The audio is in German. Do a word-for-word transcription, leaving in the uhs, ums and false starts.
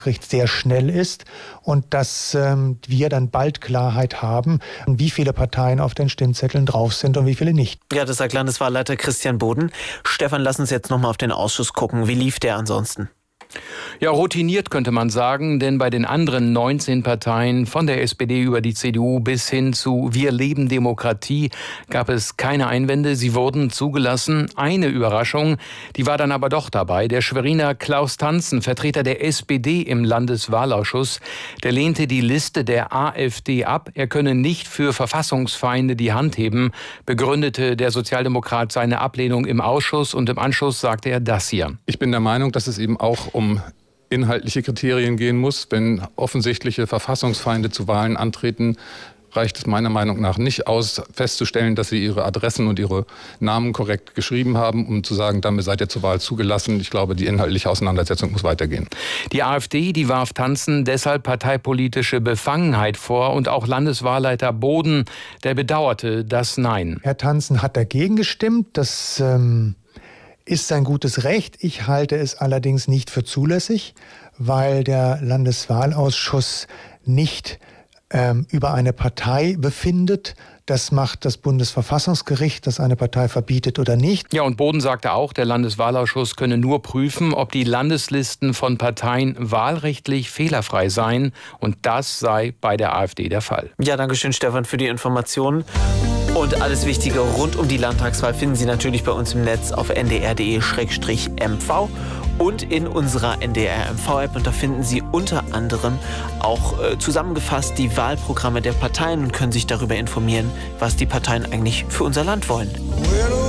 sehr schnell ist und dass ähm, wir dann bald Klarheit haben, wie viele Parteien auf den Stimmzetteln drauf sind und wie viele nicht. Ja, das sagt Landeswahlleiter Christian Boden. Stefan, lass uns jetzt nochmal auf den Ausschuss gucken. Wie lief der ansonsten? Ja, routiniert könnte man sagen, denn bei den anderen neunzehn Parteien, von der S P D über die C D U bis hin zu Wir leben Demokratie, gab es keine Einwände. Sie wurden zugelassen. Eine Überraschung, die war dann aber doch dabei. Der Schweriner Klaus Tanzen, Vertreter der S P D im Landeswahlausschuss, der lehnte die Liste der AfD ab. Er könne nicht für Verfassungsfeinde die Hand heben, begründete der Sozialdemokrat seine Ablehnung im Ausschuss, und im Anschluss sagte er das hier. Ich bin der Meinung, dass es eben auch um inhaltliche Kriterien gehen muss. Wenn offensichtliche Verfassungsfeinde zu Wahlen antreten, reicht es meiner Meinung nach nicht aus, festzustellen, dass sie ihre Adressen und ihre Namen korrekt geschrieben haben, um zu sagen, damit seid ihr zur Wahl zugelassen. Ich glaube, die inhaltliche Auseinandersetzung muss weitergehen. Die AfD, die warf Tanzen deshalb parteipolitische Befangenheit vor, und auch Landeswahlleiter Boden, der bedauerte das Nein. Herr Tanzen hat dagegen gestimmt. Das ähm ist sein gutes Recht. Ich halte es allerdings nicht für zulässig, weil der Landeswahlausschuss nicht ähm, über eine Partei befindet. Das macht das Bundesverfassungsgericht, das eine Partei verbietet oder nicht. Ja, und Boden sagte auch, der Landeswahlausschuss könne nur prüfen, ob die Landeslisten von Parteien wahlrechtlich fehlerfrei seien. Und das sei bei der AfD der Fall. Ja, danke schön, Stefan, für die Informationen. Und alles Wichtige rund um die Landtagswahl finden Sie natürlich bei uns im Netz auf n d r punkt d e slash m v und in unserer N D R M V-App. Und da finden Sie unter anderem auch äh, zusammengefasst die Wahlprogramme der Parteien und können sich darüber informieren, was die Parteien eigentlich für unser Land wollen.